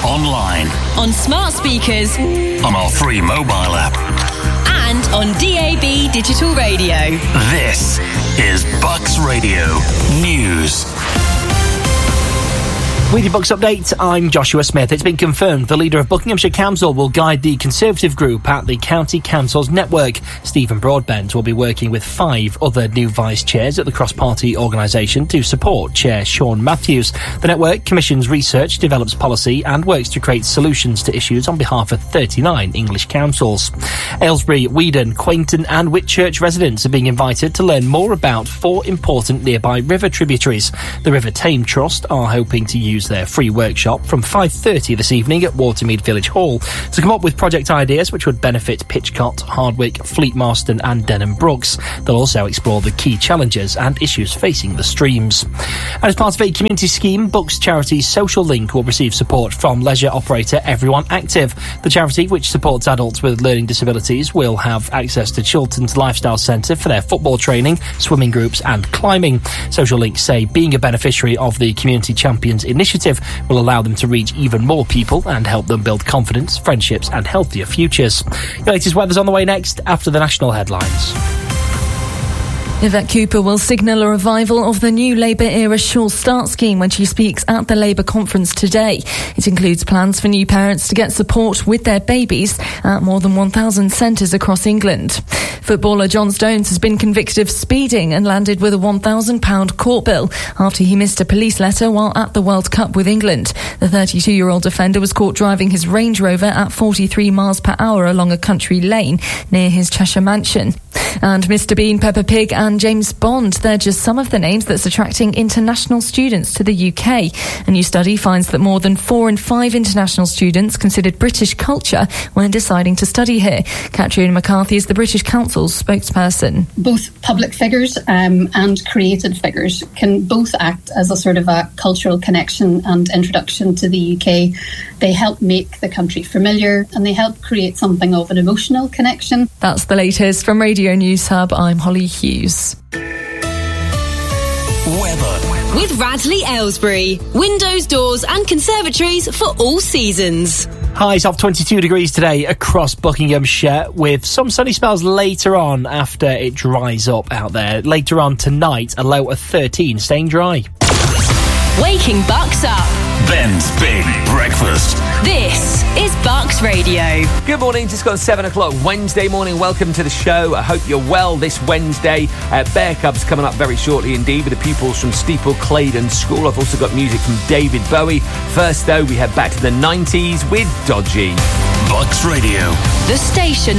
online, on smart speakers, on our free mobile app, and on DAB digital radio. This is Bucks Radio News. With your Bucks update, I'm Joshua Smith. It's been confirmed the leader of Buckinghamshire Council will guide the Conservative group at the County Council's network. Stephen Broadbent will be working with 5 other new vice chairs at the cross-party organisation to support Chair Sean Matthews. The network commissions research, develops policy and works to create solutions to issues on behalf of 39 English councils. Aylesbury, Weedon, Quainton and Whitchurch residents are being invited to learn more about 4 important nearby river tributaries. The River Tame Trust are hoping to use their free workshop from 5:30 this evening at Watermead Village Hall to come up with project ideas which would benefit Pitchcott, Hardwick, Fleet Marston and Denham Brooks. They'll also explore the key challenges and issues facing the streams. And as part of a community scheme, Bucks charity Social Link will receive support from leisure operator Everyone Active. The charity, which supports adults with learning disabilities, will have access to Chilton's Lifestyle Centre for their football training, swimming groups and climbing. Social Link say being a beneficiary of the Community Champions Initiative will allow them to reach even more people and help them build confidence, friendships and healthier futures. Your latest weather's on the way next after the national headlines. Yvette Cooper will signal a revival of the new Labour-era Sure Start scheme when she speaks at the Labour conference today. It includes plans for new parents to get support with their babies at more than 1,000 centres across England. Footballer John Stones has been convicted of speeding and landed with a £1,000 court bill after he missed a police letter while at the World Cup with England. The 32-year-old offender was caught driving his Range Rover at 43 miles per hour along a country lane near his Cheshire mansion. And Mr Bean, Peppa Pig and James Bond, they're just some of the names that's attracting international students to the UK. A new study finds that more than 4 in 5 international students considered British culture when deciding to study here. Katrina McCarthy is the British Council's spokesperson. Both public figures and created figures can both act as a sort of a cultural connection and introduction to the UK. They help make the country familiar and they help create something of an emotional connection. That's the latest from Radio News Hub. I'm Holly Hughes. Weather. With Radley Aylesbury. Windows, doors and conservatories for all seasons. Highs of 22 degrees today across Buckinghamshire, with some sunny spells later on after it dries up out there. Later on tonight, a low of 13, staying dry. Waking Bucks up. Ben's Big Breakfast. This is Bucks Radio. Good morning, just gone 7 o'clock Wednesday morning. Welcome to the show. I hope you're well this Wednesday. Bear Cubs coming up very shortly indeed with the pupils from Steeple Claydon School. I've also got music from David Bowie. First though, we head back to the 90s with Dodgy. Bucks Radio. The station